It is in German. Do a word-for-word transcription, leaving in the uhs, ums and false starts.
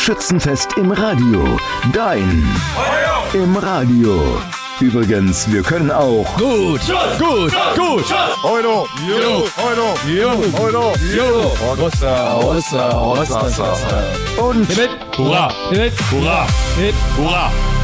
Schützenfest im Radio. Dein im Radio. Übrigens, wir können auch gut, gut, gut. Euro, Euro, Euro, Euro, Euro. Rossa, Rossa, Rossa, Rossa. und Hurra, hurra, hurra.